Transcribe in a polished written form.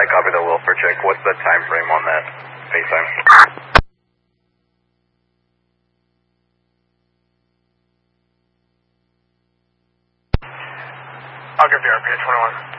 copy that, Wilford check. What's the time frame on that FaceTime? I'll give the RPA 21.